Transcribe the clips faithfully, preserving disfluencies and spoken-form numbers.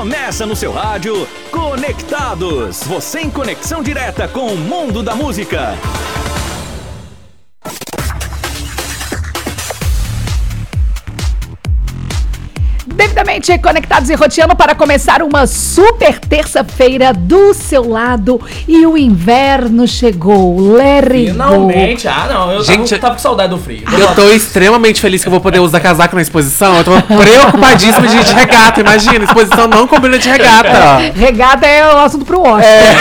Começa no seu rádio, Conectados. Você em conexão direta com o mundo da música. Devidamente conectados e roteando para começar uma super terça-feira do seu lado. E o inverno chegou. Let Finalmente. Ah, não. Eu Gente, tava, tava com saudade do frio. Eu tô extremamente feliz que eu vou poder usar casaco na exposição. Eu tô preocupadíssima de ir de regata. Imagina, exposição não combina de regata. É, regata é o assunto pro Oscar. É.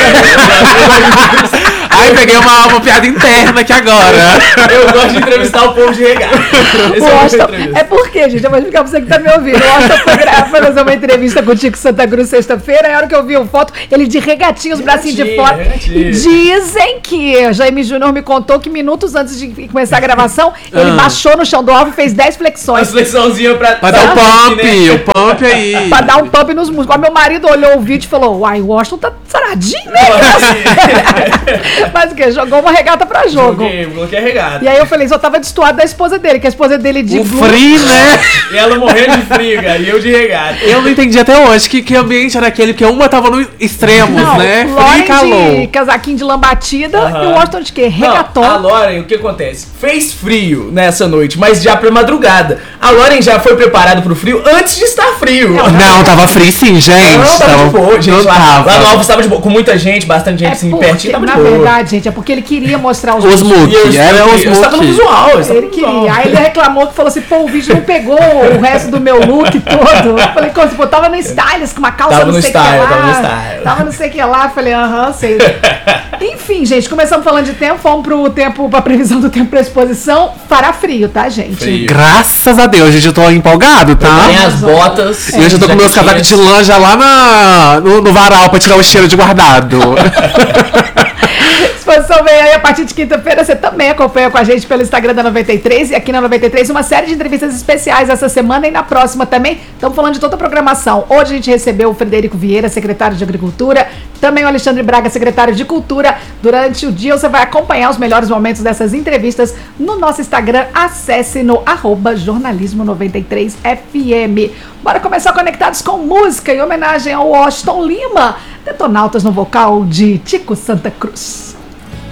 Ai, peguei uma, uma piada interna aqui agora. Eu gosto de entrevistar o povo de regata. Esse O Austin, é, é porque, gente, eu vou explicar pra você que tá me ouvindo. O Austin foi, gra- foi fazer uma entrevista com o Tico Santa Cruz sexta-feira, e a hora que eu vi a foto, ele de regatinha, os bracinhos de fora. regatinha. E dizem que Jaime Júnior me contou que minutos antes de começar a gravação, ele Ah. baixou no chão do alvo e fez dez flexões. Uma flexãozinha pra... Pra dar o sabe, pump, né? o pump aí. Pra dar um pump nos músculos. Aí meu marido olhou o vídeo e falou: uai, o Washington tá saradinho, né? Mas o quê? Jogou uma regata pra jogo. Joguei, coloquei a regata. E aí eu falei, só tava destoado da esposa dele, que a esposa dele de O blue- frio, né? E ela morrendo de frio, cara, e eu de regata. Eu não entendi até hoje que, que ambiente era aquele, porque uma tava no extremos, Não, né? Frio Lauren e calor. de casaquinho de lã batida Aham. e o Washington de quê? Regaton. Não, a Lauren, o que acontece? Fez frio nessa noite, mas já pra madrugada. A Lauren já foi preparada pro frio antes de estar frio. Não, tava frio sim, gente. Não, tava de boa, gente. Não Lá, tava. lá no Alves tava de boa, com muita gente, bastante gente É assim, porque, pertinho, tava de na boa. verdade, gente, é porque ele queria mostrar os Os músculos. E eu muque, era estava- os eu estava no muque. visual, eu estava Ele no visual. queria. Aí ele reclamou que falou assim, pô, o vídeo não pegou o resto do meu look todo. Eu falei, como se pô, tava no Styles, com uma calça Tava não no sei o style, que lá. tava no style. Tava não sei o que lá. Eu falei, aham, sei. Enfim, gente, começamos falando de tempo, fomos pro tempo, pra previsão do tempo pra exposição. Fará frio, tá, gente? Frio. Graças a Deus, gente, eu tô empolgado, tá? Tem as botas. E hoje eu tô com meus casacos de lã já lá na, no, no varal pra tirar o cheiro de guardado. Exposição vem aí a partir de quinta-feira. Você também acompanha com a gente pelo Instagram da noventa e três e aqui na noventa e três uma série de entrevistas especiais essa semana e na próxima também. Estamos falando de toda a programação. Hoje a gente recebeu o Frederico Vieira, secretário de Agricultura, também o Alexandre Braga, secretário de Cultura. Durante o dia você vai acompanhar os melhores momentos dessas entrevistas no nosso Instagram. Acesse no arroba jornalismo noventa e três F M. Bora começar conectados com música em homenagem ao Washington Lima. Detonautas no vocal de Tico Santa Cruz.